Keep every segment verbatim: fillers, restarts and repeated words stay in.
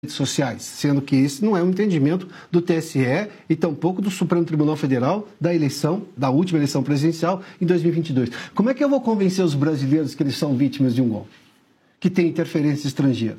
redes sociais, sendo que esse não é um entendimento do T S E e tampouco do Supremo Tribunal Federal da eleição, da última eleição presidencial em dois mil e vinte e dois. Como é que eu vou convencer os brasileiros que eles são vítimas de um golpe, que tem interferência estrangeira?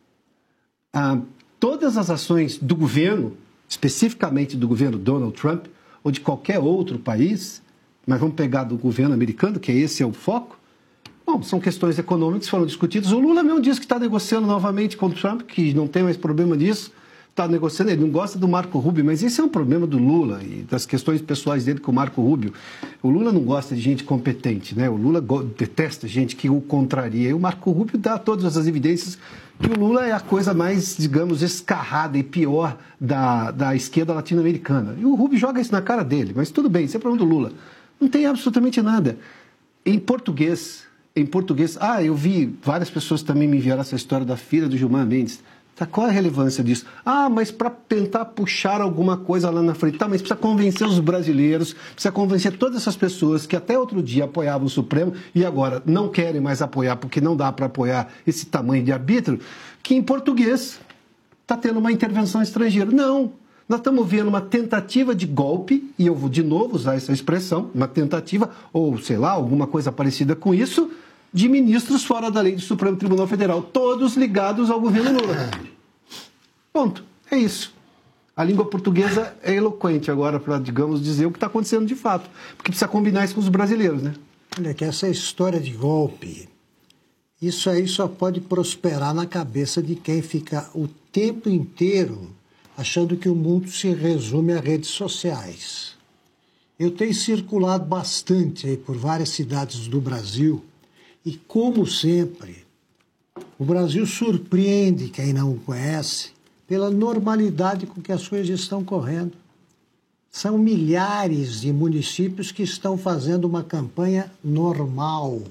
Ah, todas as ações do governo, especificamente do governo Donald Trump, ou de qualquer outro país, mas vamos pegar do governo americano, que esse é o foco. Bom, são questões econômicas que foram discutidas. O Lula mesmo disse que está negociando novamente com o Trump, que não tem mais problema disso. Está negociando, ele não gosta do Marco Rubio, mas esse é um problema do Lula e das questões pessoais dele com o Marco Rubio. O Lula não gosta de gente competente, né? O Lula detesta gente que o contraria. E o Marco Rubio dá todas as evidências que o Lula é a coisa mais, digamos, escarrada e pior da, da esquerda latino-americana. E o Rubio joga isso na cara dele, mas tudo bem, isso é problema do Lula. Não tem absolutamente nada. Em português... Em português, ah, eu vi, várias pessoas também me enviaram essa história da filha do Gilmar Mendes. Tá, qual é a relevância disso? Ah, mas para tentar puxar alguma coisa lá na frente. Tá, mas precisa convencer os brasileiros, precisa convencer todas essas pessoas que até outro dia apoiavam o Supremo e agora não querem mais apoiar porque não dá para apoiar esse tamanho de arbítrio, que em português está tendo uma intervenção estrangeira. Não. Nós estamos vendo uma tentativa de golpe, e eu vou de novo usar essa expressão, uma tentativa, ou sei lá, alguma coisa parecida com isso, de ministros fora da lei do Supremo Tribunal Federal, todos ligados ao governo Lula. Ponto. É isso. A língua portuguesa é eloquente agora para, digamos, dizer o que está acontecendo de fato, porque precisa combinar isso com os brasileiros, né? Olha, que essa história de golpe, isso aí só pode prosperar na cabeça de quem fica o tempo inteiro achando que o mundo se resume a redes sociais. Eu tenho circulado bastante aí por várias cidades do Brasil e, como sempre, o Brasil surpreende quem não o conhece pela normalidade com que as coisas estão correndo. São milhares de municípios que estão fazendo uma campanha normal,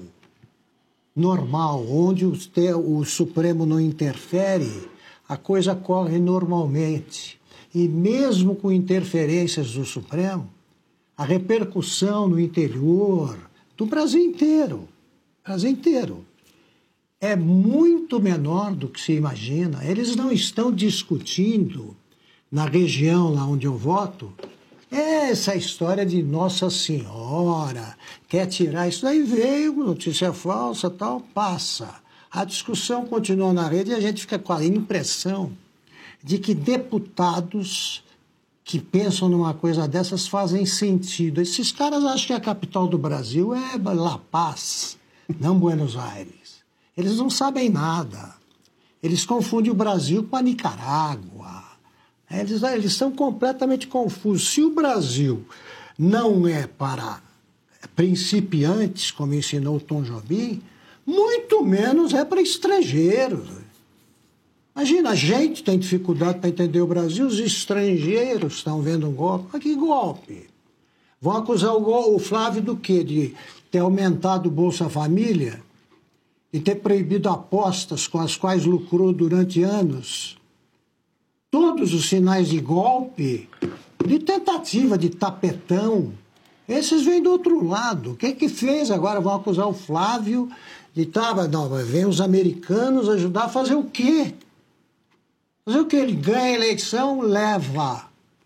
normal, onde o, o Supremo não interfere. A coisa corre normalmente. E mesmo com interferências do Supremo, a repercussão no interior do Brasil inteiro, Brasil inteiro, é muito menor do que se imagina. Eles não estão discutindo na região lá onde eu voto essa história de Nossa Senhora, quer tirar isso daí, veio, notícia falsa, tal, passa. A discussão continua na rede e a gente fica com a impressão de que deputados que pensam numa coisa dessas fazem sentido. Esses caras acham que a capital do Brasil é La Paz, não Buenos Aires. Eles não sabem nada. Eles confundem o Brasil com a Nicarágua. Eles, eles estão completamente confusos. Se o Brasil não é para principiantes, como ensinou o Tom Jobim, muito menos é para estrangeiros. Imagina, a gente tem dificuldade para entender o Brasil, os estrangeiros estão vendo um golpe. Mas que golpe? Vão acusar o, o Flávio do quê? De ter aumentado o Bolsa Família? De ter proibido apostas com as quais lucrou durante anos? Todos os sinais de golpe, de tentativa, de tapetão, esses vêm do outro lado. O que é que fez? Agora vão acusar o Flávio de tava, não, vem os americanos ajudar a fazer o quê? Fazer o quê? Ele ganha a eleição, leva.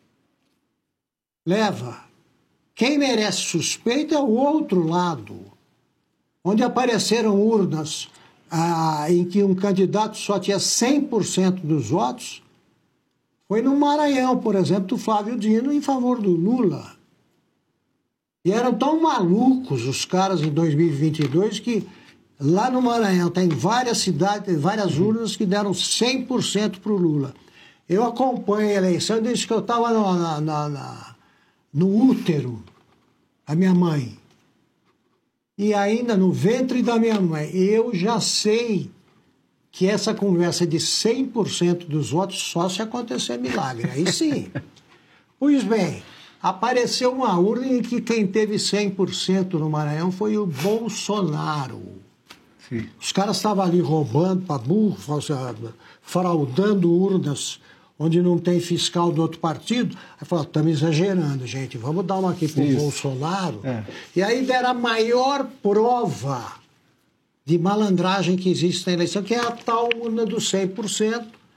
Leva. Quem merece suspeita é o outro lado. Onde apareceram urnas ah, em que um candidato só tinha cem por cento dos votos, foi no Maranhão, por exemplo, do Flávio Dino em favor do Lula. E eram tão malucos os caras em dois mil e vinte e dois que lá no Maranhão tem várias cidades, várias urnas que deram cem por cento para o Lula. Eu acompanhei a eleição desde que eu estava no, na, na, no útero da minha mãe. E ainda no ventre da minha mãe. Eu já sei que essa conversa de cem por cento dos votos só se acontecer milagre. Aí sim. Pois bem, apareceu uma urna em que quem teve cem por cento no Maranhão foi o Bolsonaro. Sim. Os caras estavam ali roubando para burro, fraudando urnas onde não tem fiscal do outro partido. Aí falaram, estamos exagerando, gente, vamos dar uma aqui para o Bolsonaro. É. E aí deram a maior prova de malandragem que existe na eleição, que é a tal urna dos cem por cento,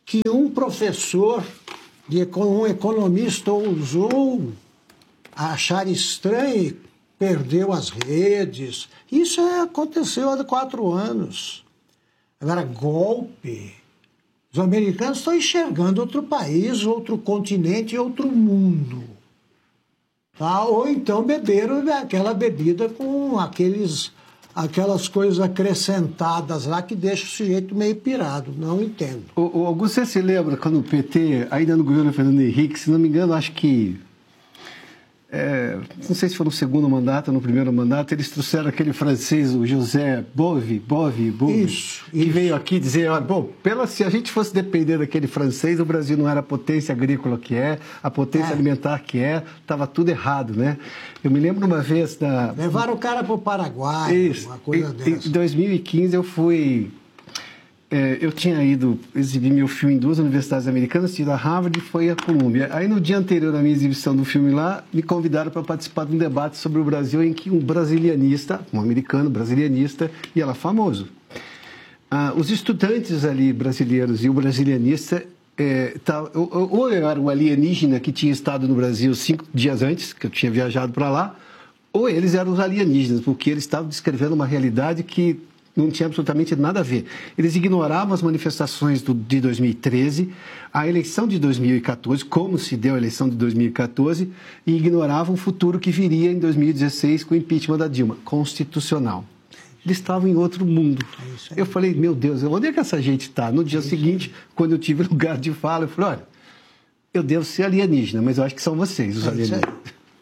que um professor, um economista ousou achar estranho e perdeu as redes. Isso aconteceu há quatro anos. Agora, golpe. Os americanos estão enxergando outro país, outro continente, outro mundo. Tá? Ou então beberam aquela bebida com aqueles, aquelas coisas acrescentadas lá que deixam o sujeito meio pirado. Não entendo. O, o Augusto, você se lembra quando o P T, ainda no governo Fernando Henrique, se não me engano, acho que... É, não sei se foi no segundo mandato ou no primeiro mandato, eles trouxeram aquele francês, o José Bove, Bove, Bove isso, que isso. veio aqui dizer, olha, bom, pela, se a gente fosse depender daquele francês, o Brasil não era a potência agrícola que é, a potência é. alimentar que é, estava tudo errado, né? Eu me lembro uma vez da... Levaram o cara para o Paraguai, isso, uma coisa em, dessa. Em dois mil e quinze eu fui... É, eu tinha ido exibir meu filme em duas universidades americanas, tive a Harvard e foi a Columbia. Aí, no dia anterior à minha exibição do filme lá, me convidaram para participar de um debate sobre o Brasil em que um brasilianista, um americano brasilianista, e ela famoso. Ah, os estudantes ali brasileiros e o brasilianista, é, tá, ou, ou eu era o alienígena que tinha estado no Brasil cinco dias antes, que eu tinha viajado para lá, ou eles eram os alienígenas, porque eles estavam descrevendo uma realidade que não tinha absolutamente nada a ver. Eles ignoravam as manifestações do, de dois mil e treze, a eleição de dois mil e quatorze, como se deu a eleição de dois mil e quatorze, e ignoravam o futuro que viria em dois mil e dezesseis com o impeachment da Dilma, constitucional. Eles estavam em outro mundo. É eu falei, meu Deus, onde é que essa gente está? No dia é seguinte, quando eu tive lugar de fala, eu falei, olha, eu devo ser alienígena, mas eu acho que são vocês, os é alienígenas.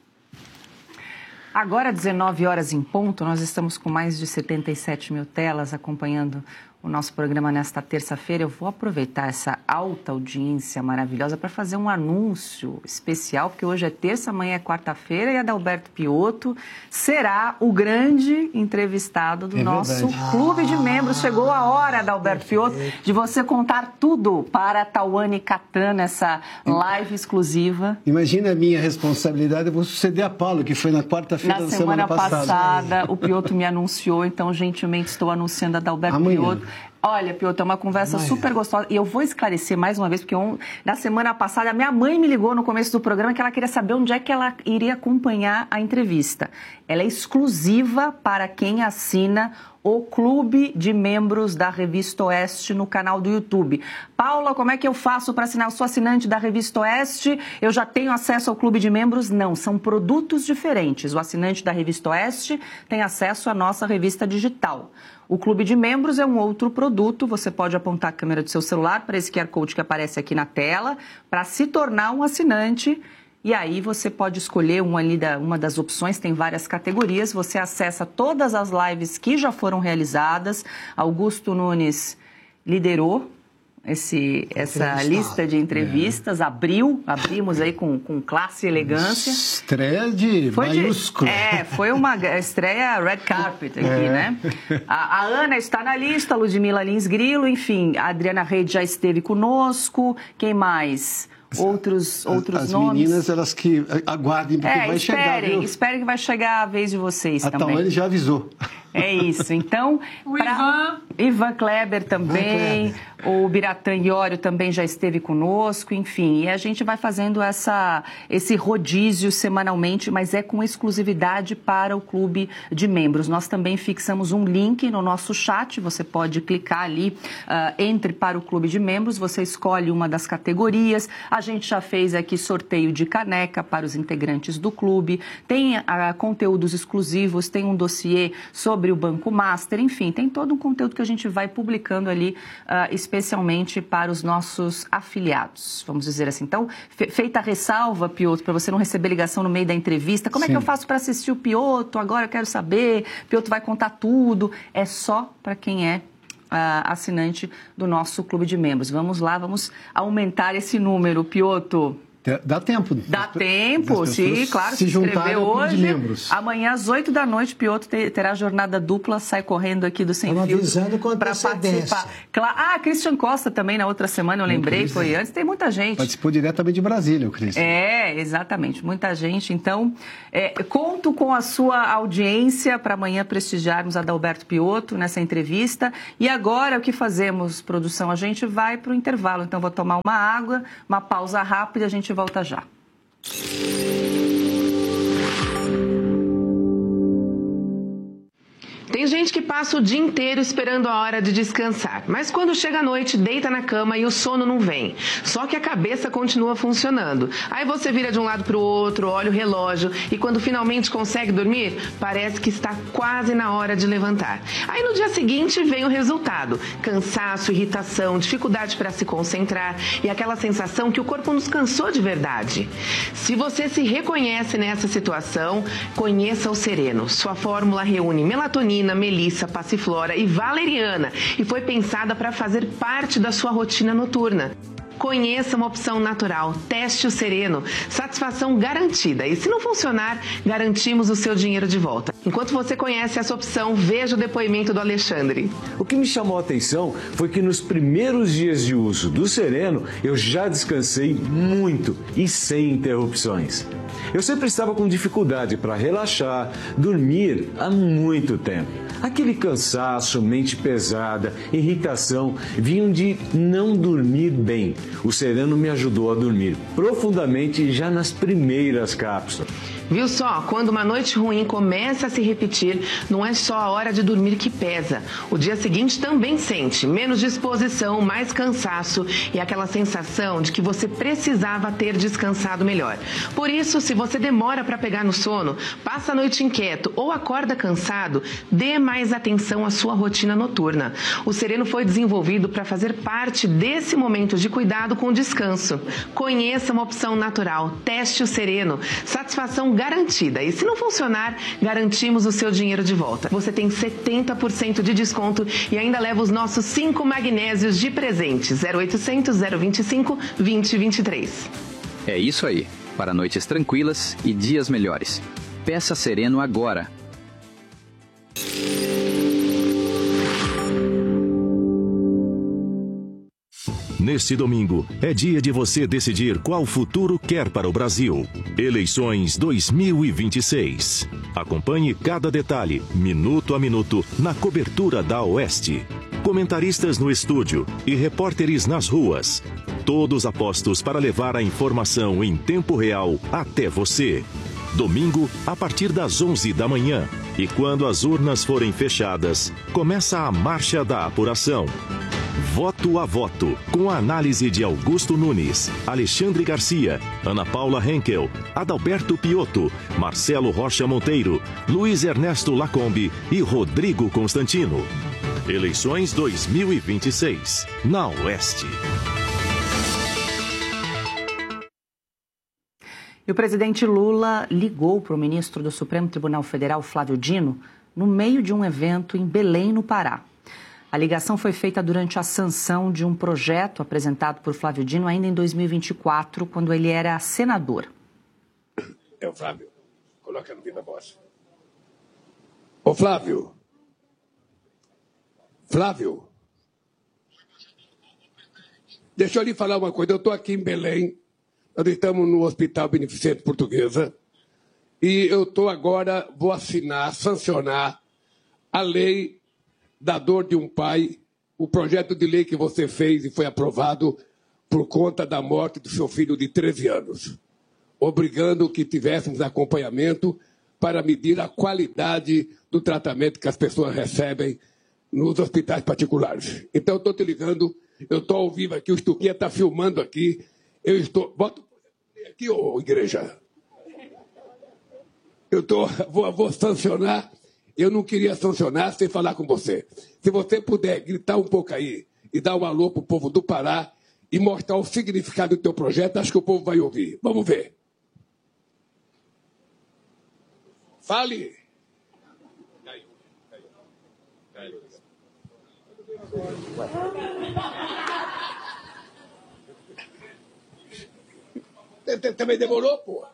Agora, dezenove horas em ponto, nós estamos com mais de setenta e sete mil telas acompanhando o nosso programa nesta terça-feira. Eu vou aproveitar essa alta audiência maravilhosa para fazer um anúncio especial, porque hoje é terça, amanhã é quarta-feira e Adalberto Piotto será o grande entrevistado do é nosso verdade. Clube de membros. Chegou a hora, Adalberto Piotto, de você contar tudo para a Tawane Catan, nessa live exclusiva. Imagina a minha responsabilidade, eu vou suceder a Paulo, que foi na quarta-feira da semana passada. Na semana passada, o Piotto me anunciou, então gentilmente estou anunciando a Adalberto Amanhã. Piotto. Olha, Piotto, é uma conversa Mãe. super gostosa. E eu vou esclarecer mais uma vez, porque eu, na semana passada, a minha mãe me ligou no começo do programa que ela queria saber onde é que ela iria acompanhar a entrevista. Ela é exclusiva para quem assina o Clube de Membros da Revista Oeste no canal do YouTube. Paula, como é que eu faço para assinar? Eu sou assinante da Revista Oeste, eu já tenho acesso ao Clube de Membros? Não, são produtos diferentes. O assinante da Revista Oeste tem acesso à nossa revista digital. O Clube de Membros é um outro produto, você pode apontar a câmera do seu celular para esse Q R Code que aparece aqui na tela, para se tornar um assinante, e aí você pode escolher uma, ali da, uma das opções, tem várias categorias, você acessa todas as lives que já foram realizadas. Augusto Nunes liderou esse, essa lista de entrevistas, é. abriu, abrimos aí com, com classe e elegância. Estreia de foi maiúsculo. De, é, foi uma estreia red carpet aqui, é. né? A, a Ana está na lista, a Ludmila Lins Grilo, enfim, a Adriana Reid já esteve conosco, quem mais? Outros, outros as nomes. As meninas, elas que aguardem, porque é, vai esperem, chegar, viu? Esperem que vai chegar a vez de vocês a também. A Tawane já avisou. É isso. Então, o pra... Ivan. Ivan Kleber também, Ivan Kleber. O Biratã Iório também já esteve conosco, enfim. E a gente vai fazendo essa, esse rodízio semanalmente, mas é com exclusividade para o Clube de Membros. Nós também fixamos um link no nosso chat, você pode clicar ali, uh, entre para o Clube de Membros, você escolhe uma das categorias. A gente já fez aqui sorteio de caneca para os integrantes do clube, tem uh, conteúdos exclusivos, tem um dossiê sobre o Banco Master, enfim, tem todo um conteúdo que a gente vai publicando ali, uh, especialmente para os nossos afiliados, vamos dizer assim. Então, fe feita a ressalva, Piotto, para você não receber ligação no meio da entrevista, como Sim. é que eu faço para assistir o Piotto? Agora eu quero saber, Piotto vai contar tudo, é só para quem é uh, assinante do nosso Clube de Membros. Vamos lá, vamos aumentar esse número, Piotto. Dá tempo. Dá tempo, sim, claro. Se, se inscrever hoje. De membros. Amanhã, às oito da noite, Piotr terá jornada dupla, sai correndo aqui do Sem Filtro para participar. Claro. Ah, Christian Costa também na outra semana, eu lembrei, foi antes. Tem muita gente. Participou diretamente de Brasília, o Christian. É, exatamente. Muita gente. Então, é, conto com a sua audiência para amanhã prestigiarmos a Adalberto Piotr nessa entrevista. E agora, o que fazemos, produção? A gente vai para o intervalo. Então, vou tomar uma água, uma pausa rápida e a gente volta já. Tem gente que passa o dia inteiro esperando a hora de descansar, mas quando chega a noite, deita na cama e o sono não vem. Só que a cabeça continua funcionando. Aí você vira de um lado para o outro, olha o relógio e quando finalmente consegue dormir, parece que está quase na hora de levantar. Aí no dia seguinte vem o resultado: cansaço, irritação, dificuldade para se concentrar e aquela sensação que o corpo nos cansou de verdade. Se você se reconhece nessa situação, conheça o Sereno. Sua fórmula reúne melatonina, melissa, passiflora e valeriana e foi pensada para fazer parte da sua rotina noturna. Conheça uma opção natural, teste o Sereno, satisfação garantida. E se não funcionar, garantimos o seu dinheiro de volta. Enquanto você conhece essa opção, veja o depoimento do Alexandre. O que me chamou a atenção foi que nos primeiros dias de uso do Sereno, eu já descansei muito e sem interrupções. Eu sempre estava com dificuldade para relaxar, dormir há muito tempo. Aquele cansaço, mente pesada, irritação, vinham de não dormir bem. O Sereno me ajudou a dormir profundamente já nas primeiras cápsulas. Viu só? Quando uma noite ruim começa a se repetir, não é só a hora de dormir que pesa. O dia seguinte também sente menos disposição, mais cansaço e aquela sensação de que você precisava ter descansado melhor. Por isso, se você demora para pegar no sono, passa a noite inquieto ou acorda cansado, dê mais atenção à sua rotina noturna. O Sereno foi desenvolvido para fazer parte desse momento de cuidado com o descanso. Conheça uma opção natural, teste o Sereno, satisfação garantida. E se não funcionar, garantimos o seu dinheiro de volta. Você tem setenta por cento de desconto e ainda leva os nossos cinco magnésios de presente. zero oitocentos, zero vinte e cinco, vinte, vinte e três. É isso aí. Para noites tranquilas e dias melhores. Peça Sereno agora. Neste domingo, é dia de você decidir qual futuro quer para o Brasil. Eleições dois mil e vinte e seis. Acompanhe cada detalhe, minuto a minuto, na cobertura da Oeste. Comentaristas no estúdio e repórteres nas ruas. Todos apostos para levar a informação em tempo real até você. Domingo, a partir das onze da manhã. E quando as urnas forem fechadas, começa a marcha da apuração. Voto a voto, com a análise de Augusto Nunes, Alexandre Garcia, Ana Paula Henkel, Adalberto Piotr, Marcelo Rocha Monteiro, Luiz Ernesto Lacombe e Rodrigo Constantino. Eleições dois mil e vinte e seis, na Oeste. E o presidente Lula ligou para o ministro do Supremo Tribunal Federal, Flávio Dino, no meio de um evento em Belém, no Pará. A ligação foi feita durante a sanção de um projeto apresentado por Flávio Dino ainda em dois mil e vinte e quatro, quando ele era senador. É o Flávio. Coloca no viva voz. Ô Flávio. Flávio. Deixa eu lhe falar uma coisa. Eu estou aqui em Belém. Nós estamos no Hospital Beneficente Portuguesa. E eu estou agora, vou assinar, sancionar a lei da dor de um pai, o projeto de lei que você fez e foi aprovado por conta da morte do seu filho de treze anos, obrigando que tivéssemos acompanhamento para medir a qualidade do tratamento que as pessoas recebem nos hospitais particulares. Então, eu estou te ligando, eu estou ao vivo aqui, o Stuquinha está filmando aqui, eu estou... Bota aqui, ô igreja. Eu tô, vou, vou sancionar... Eu não queria sancionar sem falar com você. Se você puder gritar um pouco aí e dar um alô para o povo do Pará e mostrar o significado do teu projeto, acho que o povo vai ouvir. Vamos ver. Fale. também demorou, pô.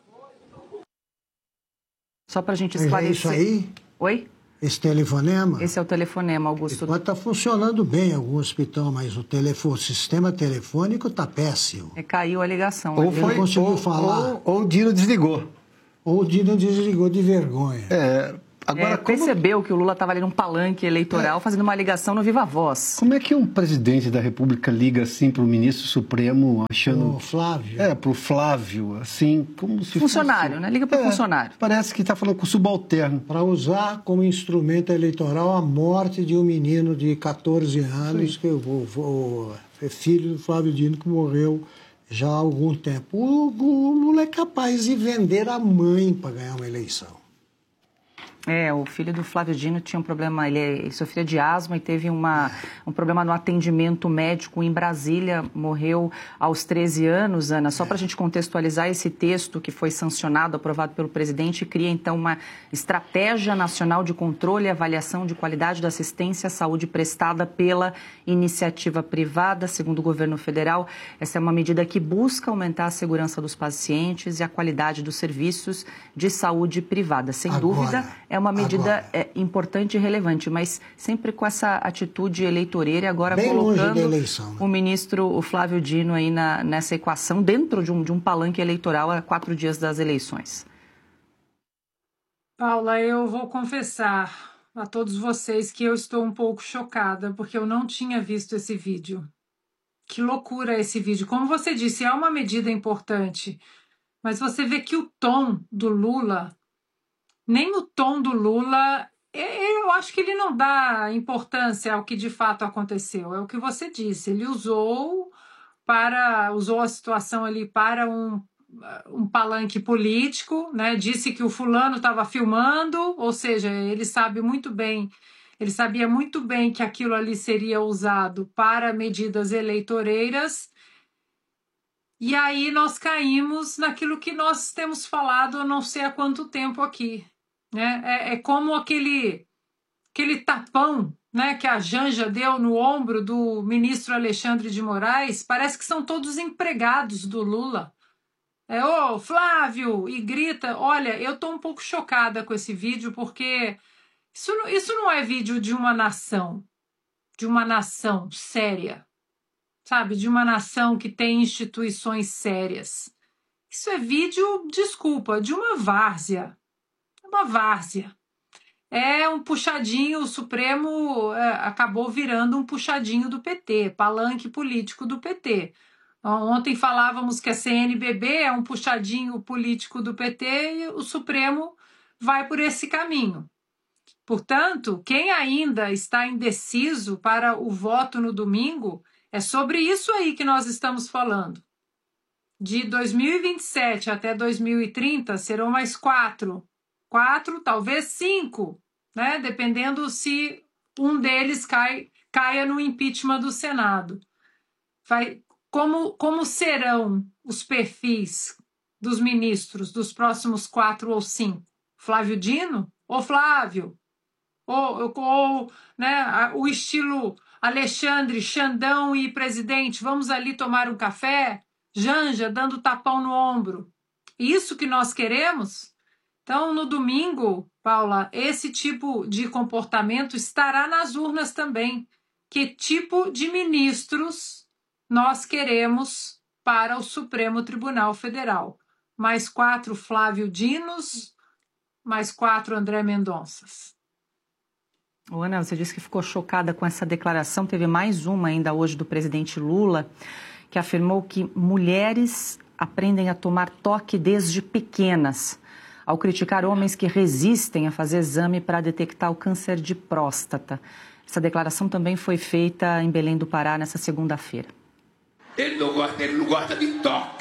Só para a gente esclarecer. É isso aí? Oi? Esse telefonema? Esse é o telefonema, Augusto. Pode estar funcionando bem em algum hospital, mas o, telefone, o sistema telefônico está péssimo. É, caiu a ligação. Ou foi, não conseguiu ou, falar. Ou, ou o Dino desligou. Ou o Dino desligou de vergonha. É... Agora, é, como... percebeu que o Lula estava ali num palanque eleitoral é. fazendo uma ligação no Viva Voz. Como é que um presidente da República liga assim para o ministro Supremo achando... O Flávio. É, para o Flávio, assim, como se Funcionário, fosse... né? Liga para o é, funcionário. Parece que está falando com o subalterno. Para usar como instrumento eleitoral a morte de um menino de catorze anos, Sim. que eu vou, vou, é filho do Flávio Dino, que morreu já há algum tempo. O, o Lula é capaz de vender a mãe para ganhar uma eleição. É, o filho do Flávio Dino tinha um problema, ele sofria de asma e teve uma, um problema no atendimento médico em Brasília, morreu aos treze anos, Ana. Só para a gente contextualizar, esse texto que foi sancionado, aprovado pelo presidente, cria então uma estratégia nacional de controle e avaliação de qualidade da assistência à saúde prestada pela iniciativa privada, segundo o governo federal. Essa é uma medida que busca aumentar a segurança dos pacientes e a qualidade dos serviços de saúde privada. Sem Agora. dúvida, é uma medida é, importante e relevante, mas sempre com essa atitude eleitoreira e agora Bem colocando eleição, né? o ministro o Flávio Dino aí na, nessa equação dentro de um, de um palanque eleitoral a quatro dias das eleições. Paula, eu vou confessar a todos vocês que eu estou um pouco chocada, porque eu não tinha visto esse vídeo. Que loucura esse vídeo. Como você disse, é uma medida importante, mas você vê que o tom do Lula... Nem o tom do Lula, eu acho que ele não dá importância ao que de fato aconteceu. É o que você disse, ele usou, para, usou a situação ali para um, um palanque político, né? Disse que o fulano estava filmando, ou seja, ele sabe muito bem, ele sabia muito bem que aquilo ali seria usado para medidas eleitoreiras. E aí nós caímos naquilo que nós temos falado há não sei há quanto tempo aqui. Né? É, é como aquele, aquele tapão, né, que a Janja deu no ombro do ministro Alexandre de Moraes. Parece que são todos empregados do Lula. É, ô, Flávio, e grita. Olha, eu estou um pouco chocada com esse vídeo, porque isso, isso não é vídeo de uma nação, de uma nação séria, sabe? De uma nação que tem instituições sérias. Isso é vídeo, desculpa, de uma várzea. Uma várzea. É um puxadinho, o Supremo é, acabou virando um puxadinho do P T, palanque político do P T. Ontem falávamos que a C N B B é um puxadinho político do P T e o Supremo vai por esse caminho. Portanto, quem ainda está indeciso para o voto no domingo, é sobre isso aí que nós estamos falando. De dois mil e vinte e sete até dois mil e trinta serão mais quatro. Quatro, talvez cinco, né? Dependendo se um deles cai, caia no impeachment do Senado. Vai, como, como serão os perfis dos ministros dos próximos quatro ou cinco? Flávio Dino? Ou Flávio? Ou, ou né, o estilo Alexandre, Xandão e presidente, vamos ali tomar um café? Janja dando tapão no ombro. Isso que nós queremos? Então, no domingo, Paula, esse tipo de comportamento estará nas urnas também. Que tipo de ministros nós queremos para o Supremo Tribunal Federal? Mais quatro Flávio Dinos, mais quatro André Mendonças. Ana, você disse que ficou chocada com essa declaração. Teve mais uma ainda hoje do presidente Lula, que afirmou que mulheres aprendem a tomar toque desde pequenas, ao criticar homens que resistem a fazer exame para detectar o câncer de próstata. Essa declaração também foi feita em Belém do Pará nessa segunda-feira. Ele não gosta, ele não gosta de toque.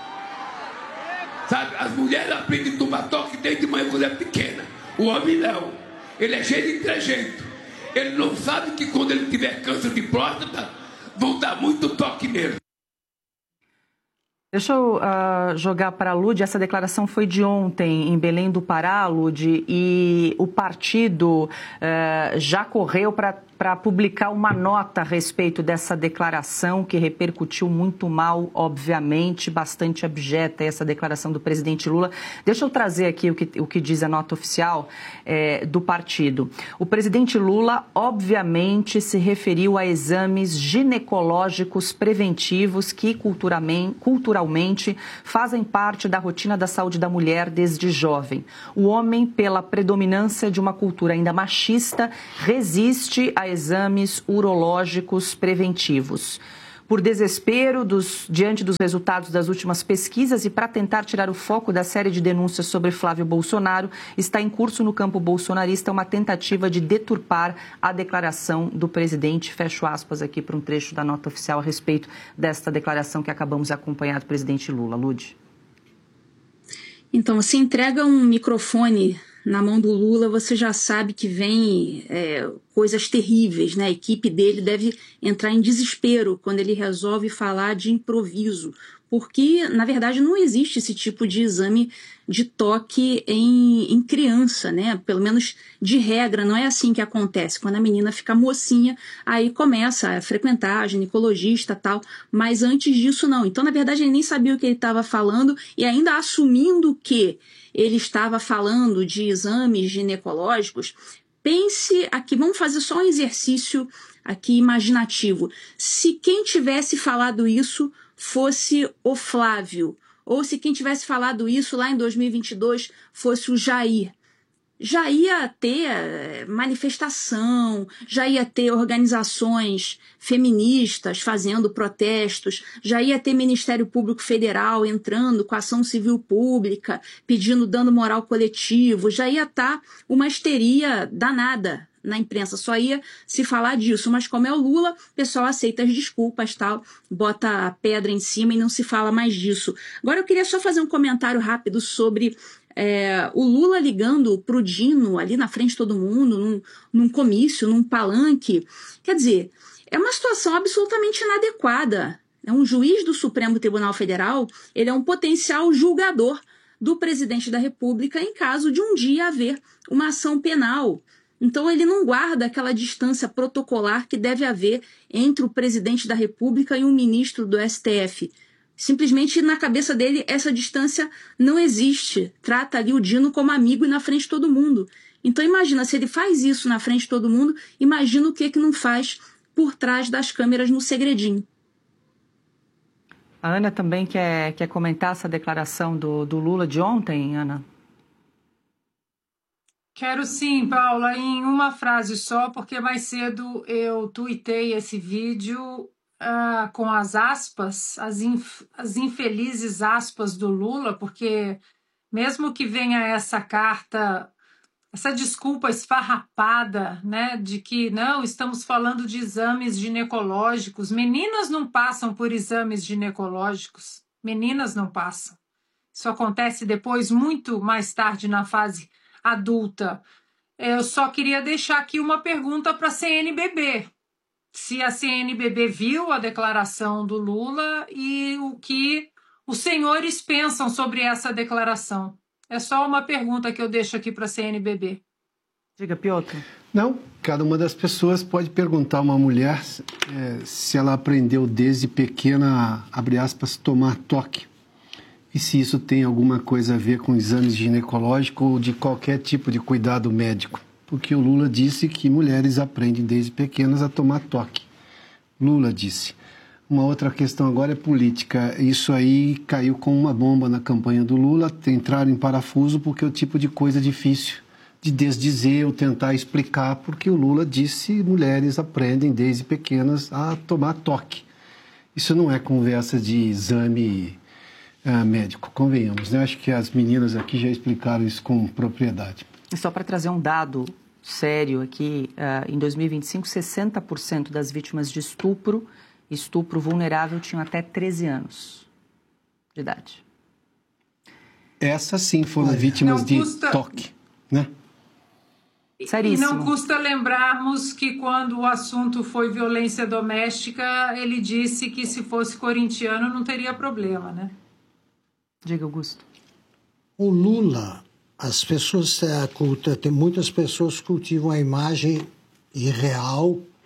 Sabe, as mulheres aprendem a tomar toque desde manhã quando é pequena. O homem não. Ele é cheio de trejeito. Ele não sabe que quando ele tiver câncer de próstata, vão dar muito toque nele. Deixa eu uh, jogar para a Lud. Essa declaração foi de ontem em Belém do Pará, Lud, e o partido uh, já correu para para publicar uma nota a respeito dessa declaração que repercutiu muito mal, obviamente, bastante abjeta, essa declaração do presidente Lula. Deixa eu trazer aqui o que, o que diz a nota oficial é, do partido. O presidente Lula, obviamente, se referiu a exames ginecológicos preventivos que culturalmente, culturalmente fazem parte da rotina da saúde da mulher desde jovem. O homem, pela predominância de uma cultura ainda machista, resiste a exames urológicos preventivos. Por desespero dos, diante dos resultados das últimas pesquisas e para tentar tirar o foco da série de denúncias sobre Flávio Bolsonaro, está em curso no campo bolsonarista uma tentativa de deturpar a declaração do presidente. Fecho aspas aqui para um trecho da nota oficial a respeito desta declaração que acabamos de acompanhar do presidente Lula. Lude. Então, você entrega um microfone na mão do Lula, você já sabe que vem é, coisas terríveis, né? A equipe dele deve entrar em desespero quando ele resolve falar de improviso, porque, na verdade, não existe esse tipo de exame de toque em, em criança, né? Pelo menos de regra, não é assim que acontece. Quando a menina fica mocinha, aí começa a frequentar a ginecologista e tal, mas antes disso não. Então, na verdade, ele nem sabia o que ele estava falando e ainda assumindo que ele estava falando de exames ginecológicos. Pense aqui, vamos fazer só um exercício aqui imaginativo. Se quem tivesse falado isso fosse o Flávio, ou se quem tivesse falado isso lá em dois mil e vinte e dois fosse o Jair, já ia ter manifestação, já ia ter organizações feministas fazendo protestos, já ia ter Ministério Público Federal entrando com ação civil pública, pedindo dano moral coletivo, já ia estar uma histeria danada na imprensa, só ia se falar disso, mas como é o Lula, o pessoal aceita as desculpas, tal, bota a pedra em cima e não se fala mais disso. Agora eu queria só fazer um comentário rápido sobre É, o Lula ligando pro Dino ali na frente de todo mundo, num, num comício, num palanque. Quer dizer, é uma situação absolutamente inadequada. É um juiz do Supremo Tribunal Federal, ele é um potencial julgador do presidente da República em caso de um dia haver uma ação penal. Então ele não guarda aquela distância protocolar que deve haver entre o presidente da República e um ministro do S T F. Simplesmente na cabeça dele essa distância não existe. Trata ali o Dino como amigo e na frente de todo mundo. Então imagina, se ele faz isso na frente de todo mundo, imagina o que que não faz por trás das câmeras no segredinho. A Ana também quer, quer comentar essa declaração do, do Lula de ontem, Ana? Quero sim, Paula, em uma frase só, porque mais cedo eu tuitei esse vídeo Uh, com as aspas, as, inf as infelizes aspas do Lula, porque mesmo que venha essa carta, essa desculpa esfarrapada, né, de que não, estamos falando de exames ginecológicos, meninas não passam por exames ginecológicos, meninas não passam. Isso acontece depois, muito mais tarde na fase adulta. Eu só queria deixar aqui uma pergunta para a C N B B. Se a C N B B viu a declaração do Lula e o que os senhores pensam sobre essa declaração. É só uma pergunta que eu deixo aqui para a C N B B. Diga, Piotr. Não, cada uma das pessoas pode perguntar a uma mulher é, se ela aprendeu desde pequena, abre aspas, tomar toque. E se isso tem alguma coisa a ver com exames ginecológicos ou de qualquer tipo de cuidado médico. Porque o Lula disse que mulheres aprendem desde pequenas a tomar toque. Lula disse. Uma outra questão agora é política. Isso aí caiu com uma bomba na campanha do Lula, entraram em parafuso porque é o tipo de coisa difícil de desdizer ou tentar explicar, porque o Lula disse que mulheres aprendem desde pequenas a tomar toque. Isso não é conversa de exame uh, médico, convenhamos, né? Acho que as meninas aqui já explicaram isso com propriedade. E só para trazer um dado sério aqui, uh, em dois mil e vinte e cinco, sessenta por cento das vítimas de estupro, estupro vulnerável, tinham até treze anos de idade. Essas sim foram vítimas de custa... toque, né? Seríssimo. E não custa lembrarmos que quando o assunto foi violência doméstica, ele disse que se fosse corintiano não teria problema, né? Diga, Augusto. O Lula... As pessoas, tem muitas pessoas que cultivam a imagem irreal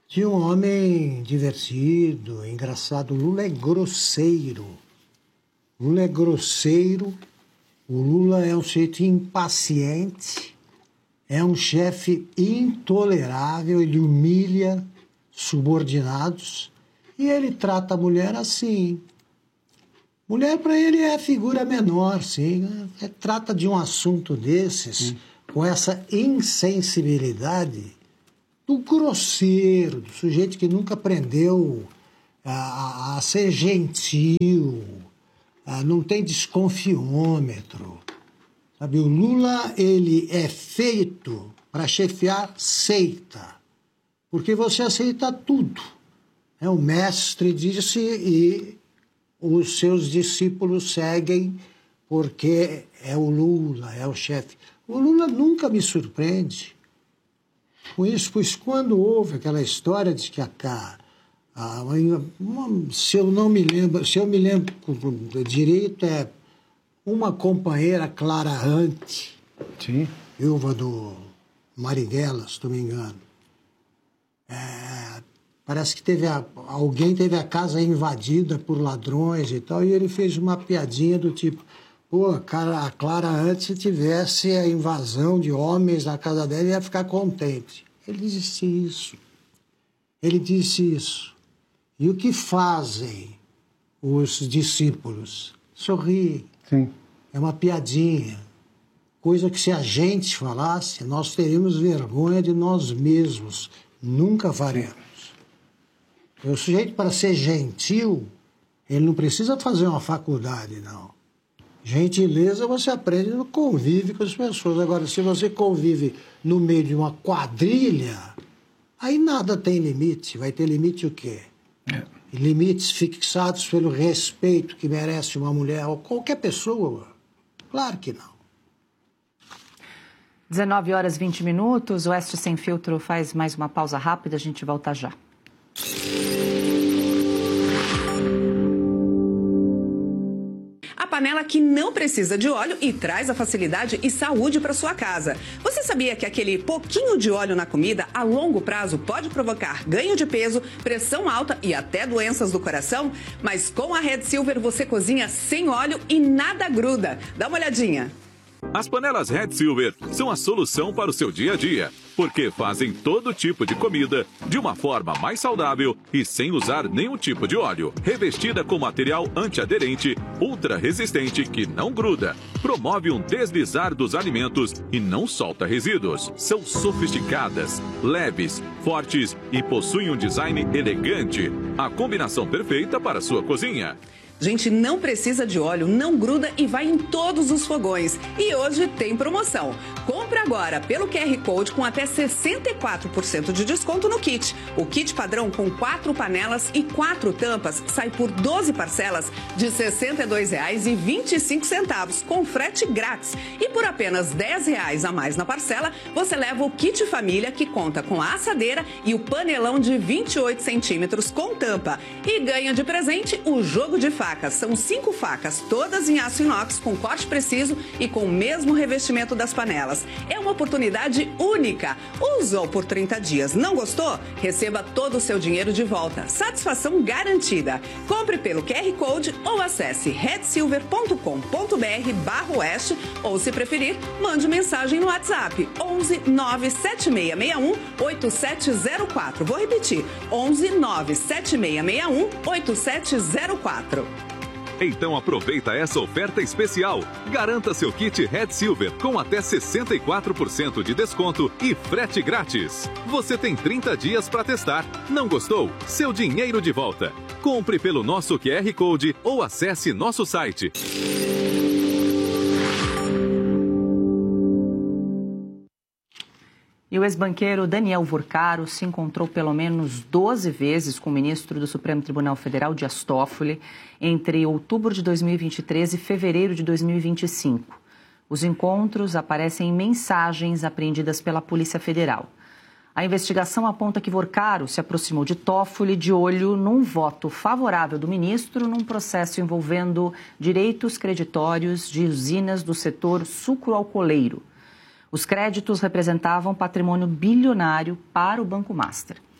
de um homem divertido, engraçado. Lula é grosseiro. Lula é grosseiro. O Lula é um sujeito impaciente. É um chefe intolerável. Ele humilha subordinados. E ele trata a mulher assim. Mulher, para ele, é figura menor, sim. É, trata de um assunto desses, hum. com essa insensibilidade do grosseiro, do sujeito que nunca aprendeu a, a ser gentil, a, não tem desconfiômetro. Sabe, o Lula, ele é feito para chefiar seita, porque você aceita tudo. É, o mestre disse e os seus discípulos seguem porque é o Lula, é o chefe. O Lula nunca me surpreende com isso, pois quando houve aquela história de que a, a, uma, se eu não me lembro, se eu me lembro direito, é uma companheira Clara Hunt, Sim. viúva do Marighella, se não me engano. É, parece que teve a, alguém teve a casa invadida por ladrões e tal, e ele fez uma piadinha do tipo, pô, cara, a Clara, antes se tivesse a invasão de homens na casa dela, ia ficar contente. Ele disse isso. Ele disse isso. E o que fazem os discípulos? Sorriem. Sim. É uma piadinha. Coisa que se a gente falasse, nós teríamos vergonha de nós mesmos. Nunca faremos. O sujeito, para ser gentil, ele não precisa fazer uma faculdade, não. Gentileza você aprende no convívio com as pessoas. Agora, se você convive no meio de uma quadrilha, aí nada tem limite. Vai ter limite o quê? É. Limites fixados pelo respeito que merece uma mulher ou qualquer pessoa? Claro que não. dezenove horas e vinte minutos, o Oeste Sem Filtro faz mais uma pausa rápida, a gente volta já. A panela que não precisa de óleo e traz a facilidade e saúde para sua casa. Você sabia que aquele pouquinho de óleo na comida, a longo prazo, pode provocar ganho de peso, pressão alta e até doenças do coração? Mas com a Red Silver você cozinha sem óleo e nada gruda. Dá uma olhadinha. As panelas Red Silver são a solução para o seu dia a dia, porque fazem todo tipo de comida de uma forma mais saudável e sem usar nenhum tipo de óleo. Revestida com material antiaderente, ultra resistente que não gruda, promove um deslizar dos alimentos e não solta resíduos. São sofisticadas, leves, fortes e possuem um design elegante. A combinação perfeita para a sua cozinha. Gente, não precisa de óleo, não gruda e vai em todos os fogões. E hoje tem promoção. Compre agora pelo Q R Code com até sessenta e quatro por cento de desconto no kit. O kit padrão com quatro panelas e quatro tampas sai por doze parcelas de sessenta e dois reais e vinte e cinco centavos, com frete grátis. E por apenas dez reais a mais na parcela, você leva o kit família, que conta com a assadeira e o panelão de vinte e oito centímetros com tampa. E ganha de presente o jogo de facas. São cinco facas, todas em aço inox, com corte preciso e com o mesmo revestimento das panelas. É uma oportunidade única. Usou por trinta dias, não gostou? Receba todo o seu dinheiro de volta. Satisfação garantida. Compre pelo Q R Code ou acesse red silver ponto com ponto br barra oeste ou, se preferir, mande mensagem no WhatsApp onze nove sete seis seis um oito sete zero quatro. Vou repetir, onze nove sete seis seis um oito sete zero quatro. Então aproveita essa oferta especial. Garanta seu kit Red Silver com até sessenta e quatro por cento de desconto e frete grátis. Você tem trinta dias para testar. Não gostou? Seu dinheiro de volta. Compre pelo nosso Q R Code ou acesse nosso site. E o ex-banqueiro Daniel Vorcaro se encontrou pelo menos doze vezes com o ministro do Supremo Tribunal Federal, Dias Toffoli, entre outubro de dois mil e vinte e três e fevereiro de dois mil e vinte e cinco. Os encontros aparecem em mensagens apreendidas pela Polícia Federal. A investigação aponta que Vorcaro se aproximou de Toffoli de olho num voto favorável do ministro num processo envolvendo direitos creditórios de usinas do setor sucroalcooleiro. Os créditos representavam patrimônio bilionário para o Banco Master.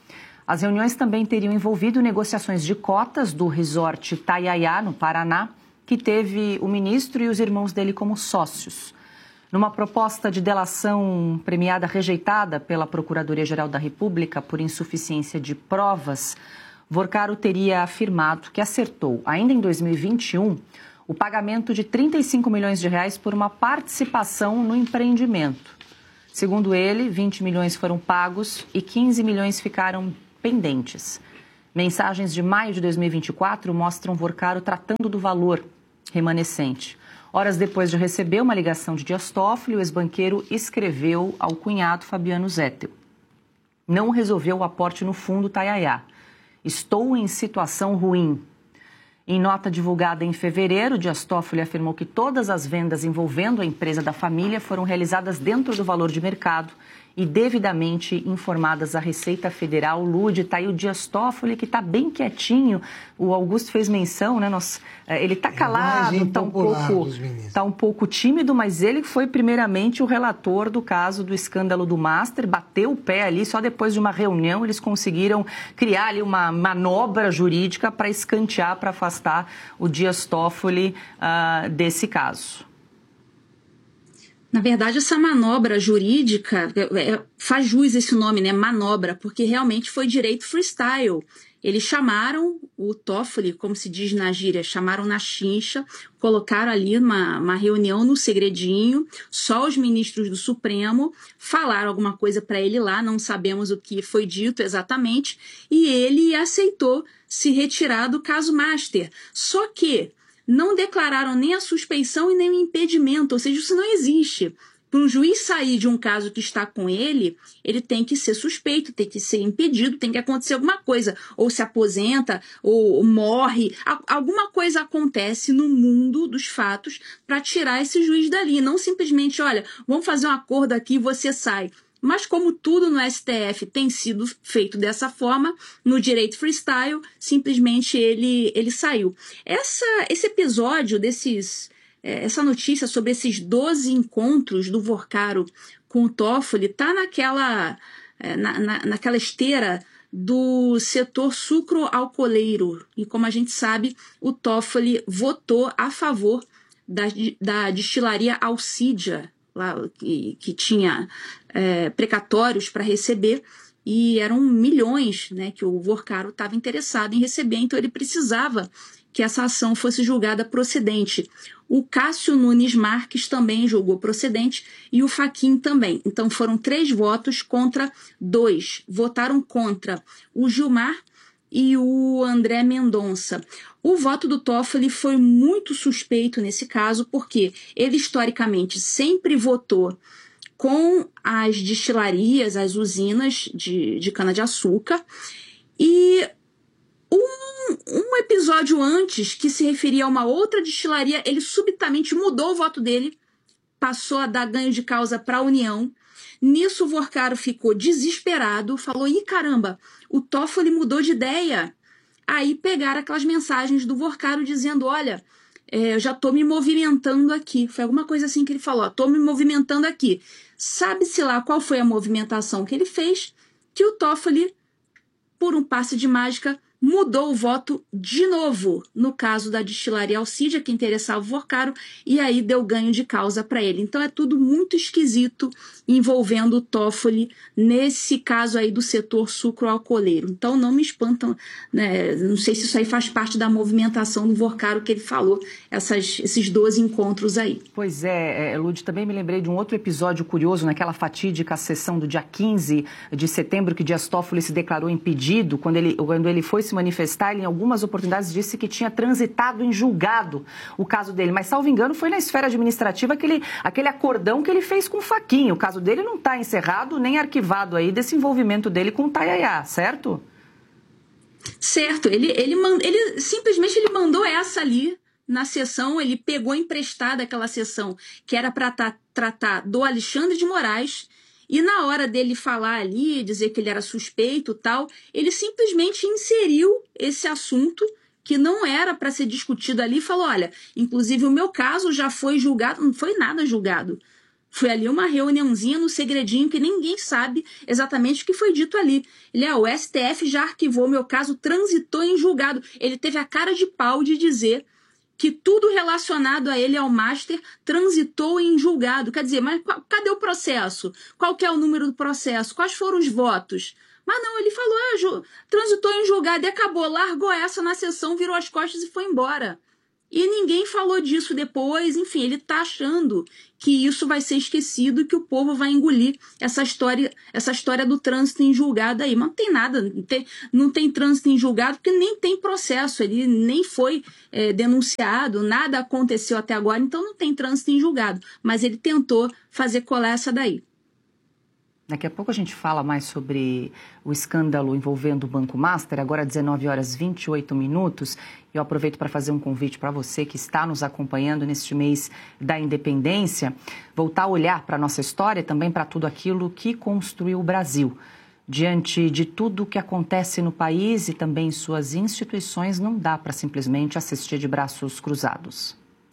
As reuniões também teriam envolvido negociações de cotas do resort Itaiaiá, no Paraná, que teve o ministro e os irmãos dele como sócios. Numa proposta de delação premiada rejeitada pela Procuradoria-Geral da República por insuficiência de provas, Vorcaro teria afirmado que acertou, ainda em dois mil e vinte e um, o pagamento de trinta e cinco milhões de reais por uma participação no empreendimento. Segundo ele, vinte milhões foram pagos e quinze milhões ficaram pendentes. Mensagens de maio de dois mil e vinte e quatro mostram Vorcaro tratando do valor remanescente. Horas depois de receber uma ligação de Dias Toffoli, o ex-banqueiro escreveu ao cunhado Fabiano Zettel: não resolveu o aporte no fundo Itaiaiá. Estou em situação ruim. Em nota divulgada em fevereiro, Dias Toffoli afirmou que todas as vendas envolvendo a empresa da família foram realizadas dentro do valor de mercado e devidamente informadas à Receita Federal. Lude, está aí o Dias Toffoli, que está bem quietinho. O Augusto fez menção, né? Nós, ele está calado, está um, pouco, tá um pouco tímido, mas ele foi primeiramente o relator do caso do escândalo do Master, bateu o pé ali, só depois de uma reunião eles conseguiram criar ali uma manobra jurídica para escantear, para afastar o Dias Toffoli uh, desse caso. Na verdade, essa manobra jurídica, é, faz jus esse nome, né? Manobra, porque realmente foi direito freestyle. Eles chamaram o Toffoli, como se diz na gíria, chamaram na chincha, colocaram ali uma, uma reunião no segredinho, só os ministros do Supremo falaram alguma coisa para ele lá, não sabemos o que foi dito exatamente, e ele aceitou se retirar do caso Master. Só que não declararam nem a suspeição e nem o impedimento, ou seja, isso não existe. Para um juiz sair de um caso que está com ele, ele tem que ser suspeito, tem que ser impedido, tem que acontecer alguma coisa. Ou se aposenta, ou morre. Alguma coisa acontece no mundo dos fatos para tirar esse juiz dali. Não simplesmente, olha, vamos fazer um acordo aqui e você sai. Mas como tudo no S T F tem sido feito dessa forma, no direito freestyle, simplesmente ele, ele saiu. Essa, esse episódio, desses, é, essa notícia sobre esses doze encontros do Vorcaro com o Toffoli está naquela, é, na, na, naquela esteira do setor sucro-alcooleiro. E como a gente sabe, o Toffoli votou a favor da, da destilaria Alcídia, lá, que, que tinha é, precatórios para receber, e eram milhões, né, que o Vorcaro estava interessado em receber, então ele precisava que essa ação fosse julgada procedente. O Cássio Nunes Marques também julgou procedente e o Fachin também. Então foram três votos contra dois. Votaram contra o Gilmar e o André Mendonça. O voto do Toffoli foi muito suspeito nesse caso, porque ele historicamente sempre votou com as destilarias, as usinas de, de cana-de-açúcar, e um, um episódio antes, que se referia a uma outra destilaria, ele subitamente mudou o voto dele, passou a dar ganho de causa para a União. Nisso o Vorcaro ficou desesperado, falou: ih, caramba, o Toffoli mudou de ideia. Aí pegaram aquelas mensagens do Vorcaro dizendo: olha, é, eu já estou me movimentando aqui. Foi alguma coisa assim que ele falou: estou me movimentando aqui. Sabe-se lá qual foi a movimentação que ele fez, que o Toffoli, por um passe de mágica, mudou o voto de novo no caso da destilaria Alcídia, que interessava o Vorcaro, e aí deu ganho de causa para ele. Então é tudo muito esquisito envolvendo o Toffoli nesse caso aí do setor sucro-alcooleiro. Então não me espantam, né? Não sei se isso aí faz parte da movimentação do Vorcaro que ele falou, essas, esses doze encontros aí. Pois é, Lud, também me lembrei de um outro episódio curioso naquela fatídica sessão do dia quinze de setembro, que Dias Toffoli se declarou impedido, quando ele, quando ele foi se manifestar, ele em algumas oportunidades disse que tinha transitado em julgado o caso dele, mas salvo engano foi na esfera administrativa aquele, aquele acordão que ele fez com o Fachin. O caso dele não está encerrado nem arquivado aí desse envolvimento dele com o Itaiaiá, certo? Certo, ele, ele, mand... ele simplesmente ele mandou essa ali na sessão, ele pegou emprestada aquela sessão que era para tra- tratar do Alexandre de Moraes. E na hora dele falar ali, dizer que ele era suspeito e tal, ele simplesmente inseriu esse assunto que não era para ser discutido ali e falou: olha, inclusive o meu caso já foi julgado. Não foi nada julgado. Foi ali uma reuniãozinha no segredinho que ninguém sabe exatamente o que foi dito ali. Ele, ah, o S T F já arquivou, meu caso transitou em julgado. Ele teve a cara de pau de dizer que tudo relacionado a ele, ao Master, transitou em julgado. Quer dizer, mas cadê o processo? Qual que é o número do processo? Quais foram os votos? Mas não, ele falou, ah, transitou em julgado e acabou, largou essa na sessão, virou as costas e foi embora. E ninguém falou disso depois, enfim, ele está achando que isso vai ser esquecido e que o povo vai engolir essa história, essa história do trânsito em julgado aí. Mas não tem nada, não tem, não tem trânsito em julgado porque nem tem processo, ele nem foi é, denunciado, nada aconteceu até agora, então não tem trânsito em julgado. Mas ele tentou fazer colar essa daí. Daqui a pouco a gente fala mais sobre o escândalo envolvendo o Banco Master, agora dezenove horas e vinte e oito minutos. Eu aproveito para fazer um convite para você que está nos acompanhando neste mês da independência, voltar a olhar para a nossa história e também para tudo aquilo que construiu o Brasil. Diante de tudo o que acontece no país e também em suas instituições, não dá para simplesmente assistir de braços cruzados.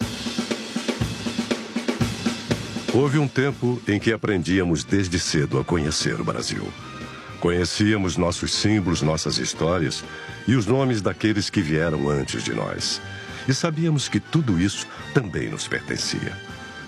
Houve um tempo em que aprendíamos desde cedo a conhecer o Brasil. Conhecíamos nossos símbolos, nossas histórias e os nomes daqueles que vieram antes de nós. E sabíamos que tudo isso também nos pertencia.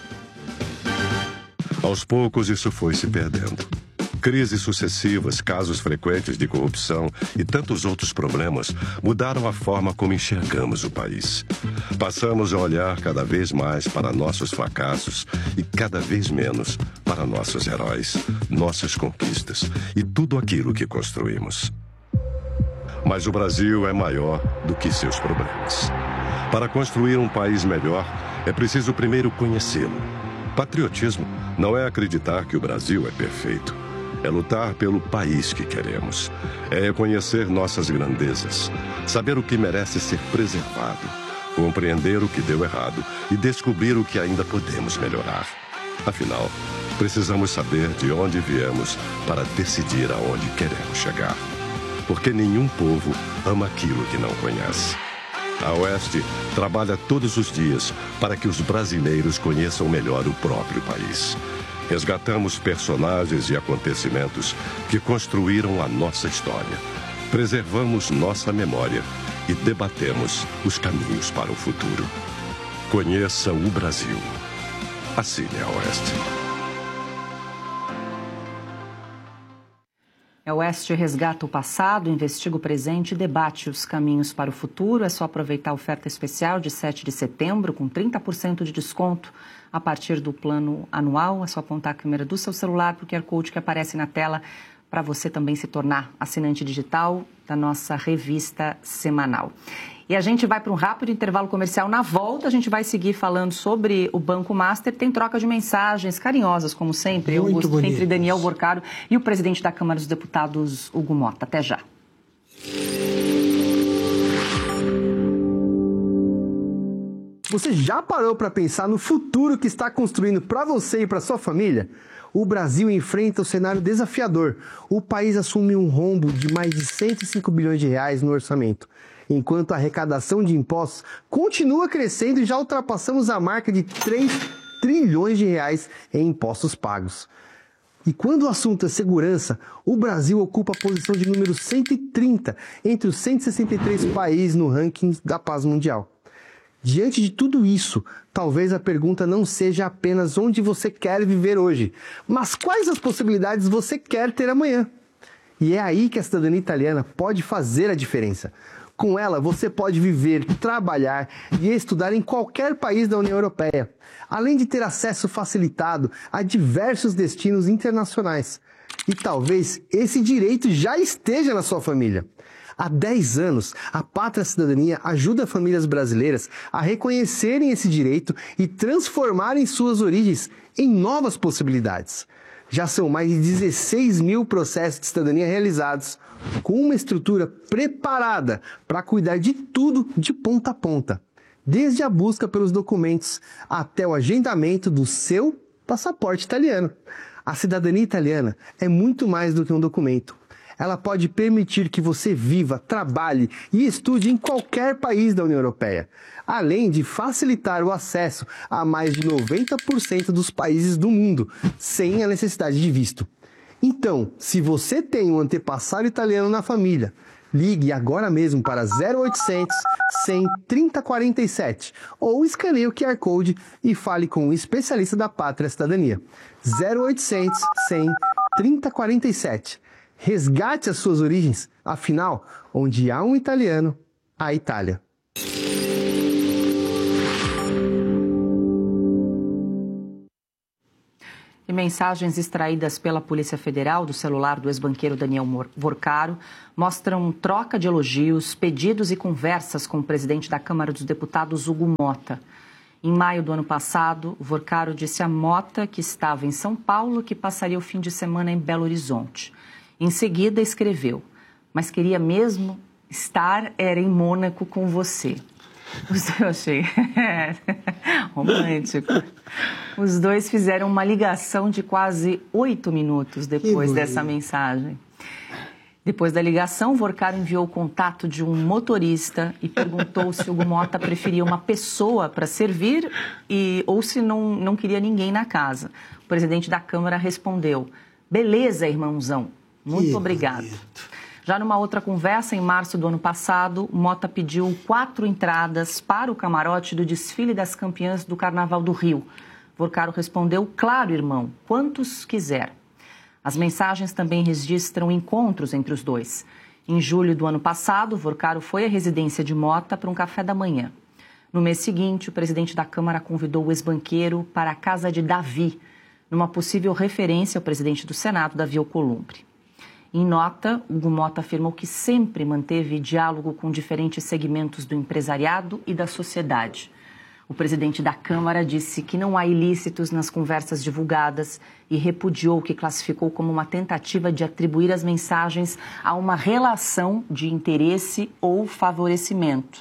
Aos poucos, isso foi se perdendo. Crises sucessivas, casos frequentes de corrupção e tantos outros problemas mudaram a forma como enxergamos o país. Passamos a olhar cada vez mais para nossos fracassos e cada vez menos para nossos heróis, nossas conquistas e tudo aquilo que construímos. Mas o Brasil é maior do que seus problemas. Para construir um país melhor, é preciso primeiro conhecê-lo. Patriotismo não é acreditar que o Brasil é perfeito. É lutar pelo país que queremos. É reconhecer nossas grandezas, saber o que merece ser preservado, compreender o que deu errado e descobrir o que ainda podemos melhorar. Afinal, precisamos saber de onde viemos para decidir aonde queremos chegar. Porque nenhum povo ama aquilo que não conhece. A Oeste trabalha todos os dias para que os brasileiros conheçam melhor o próprio país. Resgatamos personagens e acontecimentos que construíram a nossa história. Preservamos nossa memória e debatemos os caminhos para o futuro. Conheça o Brasil. Assine a Oeste. A Oeste resgata o passado, investiga o presente e debate os caminhos para o futuro. É só aproveitar a oferta especial de sete de setembro, com trinta por cento de desconto a partir do plano anual. É só apontar a câmera do seu celular para o Q R Code que aparece na tela para você também se tornar assinante digital da nossa revista semanal. E a gente vai para um rápido intervalo comercial. Na volta, a gente vai seguir falando sobre o Banco Master. Tem troca de mensagens carinhosas, como sempre, Muito Augusto, bonitas. entre Daniel Borcaro e o presidente da Câmara dos Deputados, Hugo Mota. Até já. Você já parou para pensar no futuro que está construindo para você e para sua família? O Brasil enfrenta um cenário desafiador. O país assume um rombo de mais de cento e cinco bilhões de reais no orçamento, enquanto a arrecadação de impostos continua crescendo e já ultrapassamos a marca de três trilhões de reais em impostos pagos. E quando o assunto é segurança, o Brasil ocupa a posição de número cento e trinta entre os cento e sessenta e três países no ranking da paz mundial. Diante de tudo isso, talvez a pergunta não seja apenas onde você quer viver hoje, mas quais as possibilidades você quer ter amanhã. E é aí que a cidadania italiana pode fazer a diferença. Com ela, você pode viver, trabalhar e estudar em qualquer país da União Europeia, além de ter acesso facilitado a diversos destinos internacionais. E talvez esse direito já esteja na sua família. Há dez anos, a Pátria Cidadania ajuda famílias brasileiras a reconhecerem esse direito e transformarem suas origens em novas possibilidades. Já são mais de dezesseis mil processos de cidadania realizados, com uma estrutura preparada para cuidar de tudo de ponta a ponta, desde a busca pelos documentos até o agendamento do seu passaporte italiano. A cidadania italiana é muito mais do que um documento. ela pode permitir que você viva, trabalhe e estude em qualquer país da União Europeia, além de facilitar o acesso a mais de noventa por cento dos países do mundo, sem a necessidade de visto. Então, se você tem um antepassado italiano na família, ligue agora mesmo para zero oitocentos, cem, trinta quarenta e sete ou escaneie o Q R Code e fale com um especialista da Pátria Cidadania. zero oitocentos, cem, trinta quarenta e sete. Resgate as suas origens, afinal, onde há um italiano, há Itália. E mensagens extraídas pela Polícia Federal do celular do ex-banqueiro Daniel Vorcaro mostram troca de elogios, pedidos e conversas com o presidente da Câmara dos Deputados, Hugo Motta. Em maio do ano passado, Vorcaro disse a Motta que estava em São Paulo, que passaria o fim de semana em Belo Horizonte. Em seguida, escreveu: mas queria mesmo estar era em Mônaco com você. Eu achei romântico. Os dois fizeram uma ligação de quase oito minutos depois dessa mensagem. Depois da ligação, Vorcaro enviou o contato de um motorista e perguntou se Hugo Motta preferia uma pessoa para servir e, ou se não, não queria ninguém na casa. O presidente da Câmara respondeu: beleza, irmãozão, muito que obrigado. Bonito. Já numa outra conversa, em março do ano passado, Motta pediu quatro entradas para o camarote do desfile das campeãs do Carnaval do Rio. Vorcaro respondeu: claro, irmão, quantos quiser. As mensagens também registram encontros entre os dois. Em julho do ano passado, Vorcaro foi à residência de Motta para um café da manhã. No mês seguinte, o presidente da Câmara convidou o ex-banqueiro para a casa de Davi, numa possível referência ao presidente do Senado, Davi Alcolumbre. Em nota, Hugo Motta afirmou que sempre manteve diálogo com diferentes segmentos do empresariado e da sociedade. O presidente da Câmara disse que não há ilícitos nas conversas divulgadas e repudiou o que classificou como uma tentativa de atribuir as mensagens a uma relação de interesse ou favorecimento.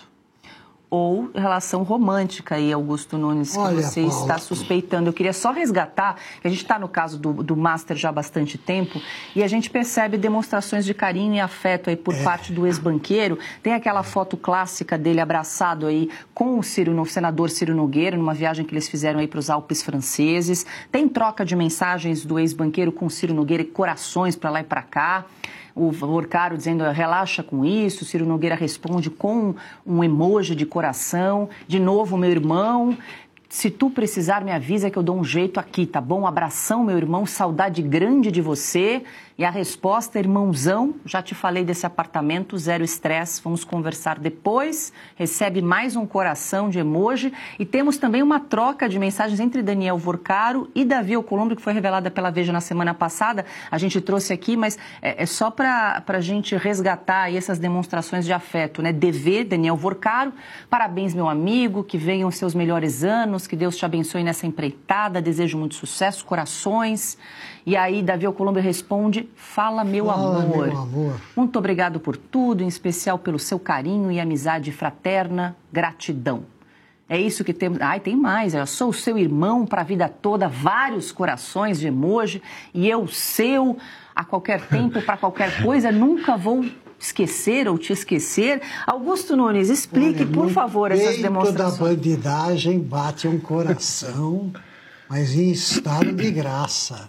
Ou relação romântica aí, Augusto Nunes, que Olha, você Paulo. está suspeitando. Eu queria só resgatar, que a gente está no caso do, do Master já há bastante tempo, e a gente percebe demonstrações de carinho e afeto aí por é. parte do ex-banqueiro. Tem aquela foto clássica dele abraçado aí com o, Ciro, o senador Ciro Nogueira, numa viagem que eles fizeram aí para os Alpes franceses. Tem troca de mensagens do ex-banqueiro com o Ciro Nogueira e corações para lá e para cá. O Vorcaro dizendo: relaxa com isso. O Ciro Nogueira responde com um emoji de coração. De novo, meu irmão, se tu precisar, me avisa que eu dou um jeito aqui, tá bom? Abração, meu irmão, saudade grande de você. E a resposta: irmãozão, já te falei desse apartamento, zero estresse, vamos conversar depois. Recebe mais um coração de emoji. E temos também uma troca de mensagens entre Daniel Vorcaro e Davi Alcolumbre, que foi revelada pela Veja na semana passada. A gente trouxe aqui, mas é, é só para a gente resgatar aí essas demonstrações de afeto, né? D V, Daniel Vorcaro, parabéns, meu amigo, que venham os seus melhores anos, que Deus te abençoe nessa empreitada, desejo muito sucesso, corações. E aí Davi Alcolumbre responde: fala, meu fala, amor. meu amor. Muito obrigado por tudo, em especial pelo seu carinho e amizade fraterna. Gratidão. É isso que temos. Ai, tem mais. Eu sou o seu irmão para a vida toda. Vários corações de emoji. E eu, seu, a qualquer tempo, para qualquer coisa. Nunca vou esquecer ou te esquecer. Augusto Nunes, explique, Olha, por favor, essas demonstrações. Da bandidagem bate um coração, mas em estado de graça.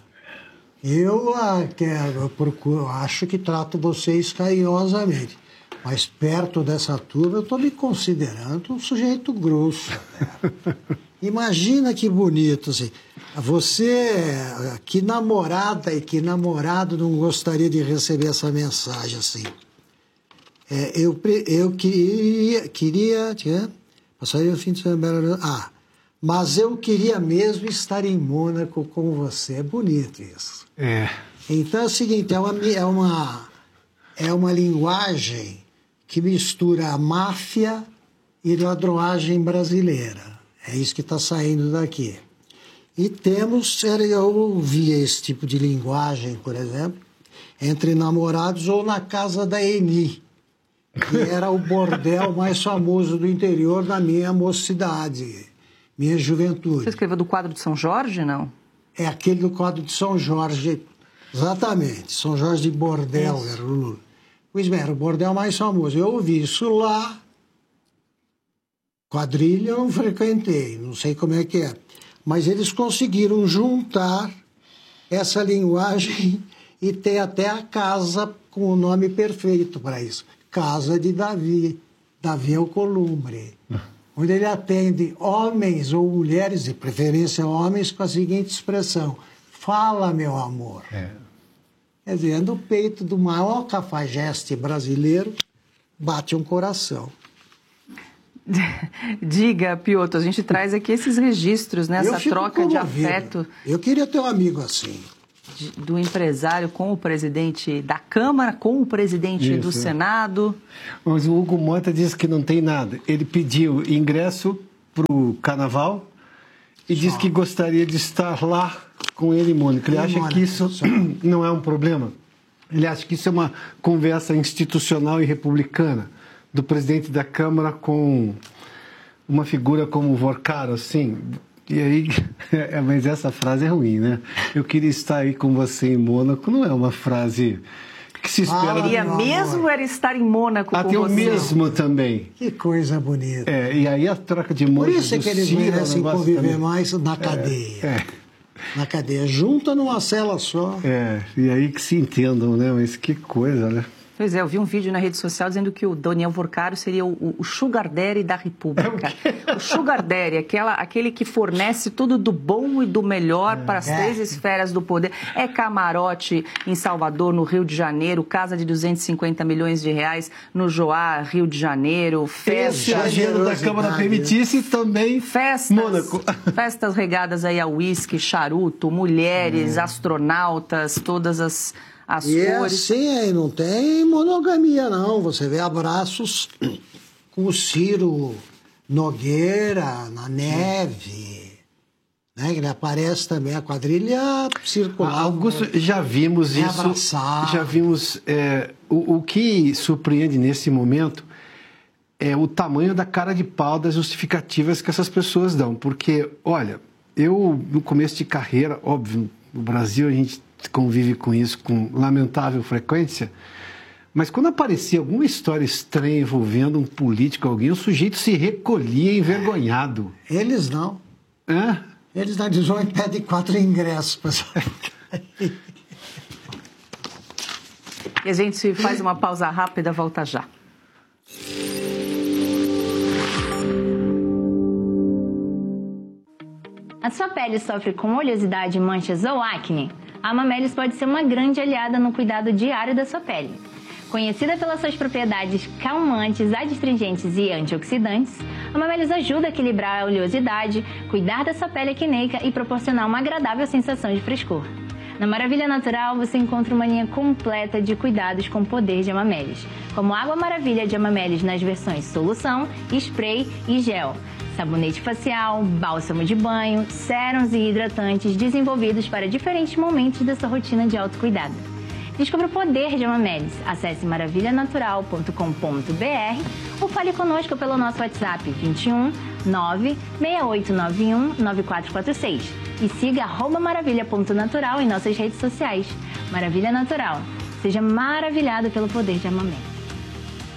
Eu, eu procuro, acho que trato vocês carinhosamente, mas perto dessa turma eu estou me considerando um sujeito grosso. Né? Imagina que bonito, assim. Você, que namorada e que namorado não gostaria de receber essa mensagem assim. É, eu, eu queria, queria, passaria o fim de semana, ah, mas eu queria mesmo estar em Mônaco com você. É bonito isso. É. Então é o seguinte, é uma, é uma, é uma linguagem que mistura a máfia e ladroagem brasileira. É isso que está saindo daqui. E temos, eu ouvia esse tipo de linguagem, por exemplo, entre namorados ou na casa da Eni, que era o bordel mais famoso do interior da minha mocidade, minha juventude. Você escreveu do quadro de São Jorge, não? É aquele do quadro de São Jorge. Exatamente. São Jorge de Bordel isso. Era o Lula. Pois bem, era o bordel mais famoso. Eu ouvi isso lá. Quadrilha eu não frequentei, não sei como é que é. Mas eles conseguiram juntar essa linguagem e tem até a casa com o nome perfeito para isso. Casa de Davi. Davi Alcolumbre. Onde ele atende homens ou mulheres, de preferência homens, com a seguinte expressão: fala, meu amor. É. Quer dizer, no peito do maior cafajeste brasileiro bate um coração. Diga, Piotr, a gente traz aqui esses registros, né? Essa troca de afeto. Eu queria ter um amigo assim. De, do empresário com o presidente da Câmara, com o presidente Isso, do Senado. Mas o Hugo Mota disse que não tem nada. Ele pediu ingresso para o Carnaval e Só. disse que gostaria de estar lá com ele e Mônica. Ele e acha Mônica, que isso só. não é um problema. Ele acha que isso é uma conversa institucional e republicana do presidente da Câmara com uma figura como o Vorcaro, assim. E aí, é, mas essa frase é ruim, né? Eu queria estar aí com você em Mônaco, não é uma frase que se espera... Ah, queria mesmo era estar em Mônaco ah, com tem você. o mesmo também. Que coisa bonita. É, e aí a troca de emoji Por isso é que eles Ciro, merecem conviver também. mais na cadeia. É, é. Na cadeia, junta numa cela só. É, e aí que se entendam, né? Mas que coisa, né? Pois é, eu vi um vídeo na rede social dizendo que o Daniel Vorcaro seria o, o sugar daddy da República. É o, o sugar daddy, aquela, aquele que fornece tudo do bom e do melhor é, para as é. três esferas do poder. É camarote em Salvador, no Rio de Janeiro, casa de duzentos e cinquenta milhões de reais no Joá, Rio de Janeiro, festas... Se a agenda da Câmara permitisse, também festas, Mônaco. Festas regadas aí a uísque, charuto, mulheres, é. astronautas, todas as... As e cores. é assim, aí não tem monogamia, não. Você vê abraços com o Ciro Nogueira na neve. Né? Ele aparece também, a quadrilha circular. Augusto, já vimos isso. Abraçar. Já vimos. É, o, o que surpreende nesse momento é o tamanho da cara de pau das justificativas que essas pessoas dão. Porque, olha, eu, no começo de carreira, óbvio, no Brasil a gente convive com isso com lamentável frequência, mas quando aparecia alguma história estranha envolvendo um político, alguém, o sujeito se recolhia envergonhado. Eles não. Hã? Eles na dezoito pedem quatro ingressos, pessoal. E a gente faz uma pausa rápida, volta já. A sua pele sofre com oleosidade, manchas ou acne? A Amamelis pode ser uma grande aliada no cuidado diário da sua pele. Conhecida pelas suas propriedades calmantes, adstringentes e antioxidantes, a Amamelis ajuda a equilibrar a oleosidade, cuidar da sua pele acneica e proporcionar uma agradável sensação de frescor. Na Maravilha Natural, você encontra uma linha completa de cuidados com o poder de Amamelis, como Água Maravilha de Amamelis nas versões solução, spray e gel, sabonete facial, bálsamo de banho, sérums e hidratantes desenvolvidos para diferentes momentos da sua rotina de autocuidado. Descubra o poder de Amamelis. Acesse maravilha natural ponto com ponto b r ou fale conosco pelo nosso WhatsApp vinte e um, nove, seis oito nove um, nove quatro quatro seis e siga arroba maravilha ponto natural em nossas redes sociais. Maravilha Natural. Seja maravilhado pelo poder de Amamelis.